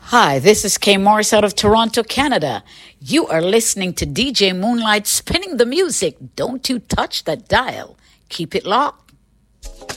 Hi, this is Kay Morris out of Toronto, Canada. You are listening to DJ Moonlight spinning the music. Don't you touch that dial. Keep it locked.